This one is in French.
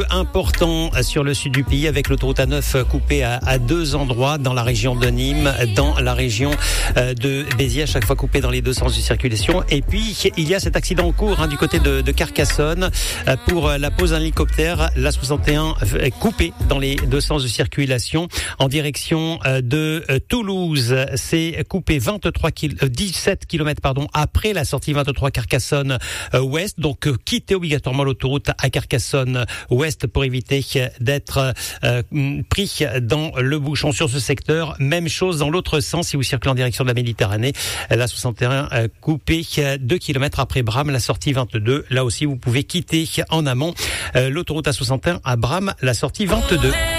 Important sur le sud du pays avec l'autoroute A9 coupée à deux endroits dans la région de Nîmes, dans la région de Béziers, à chaque fois coupée dans les deux sens de circulation. Et puis il y a cet accident en cours du côté de Carcassonne pour la pause d'un hélicoptère. La 61 est coupée dans les deux sens de circulation en direction de Toulouse. C'est coupé 17 km après la sortie 23 Carcassonne ouest. Donc quittez obligatoirement l'autoroute à Carcassonne ouest pour éviter d'être pris dans le bouchon sur ce secteur. Même chose dans l'autre sens si vous circulez en direction de la Méditerranée. La 61 coupée 2 km après Bram, la sortie 22. Là aussi, vous pouvez quitter en amont l'autoroute A61 à Bram, la sortie 22.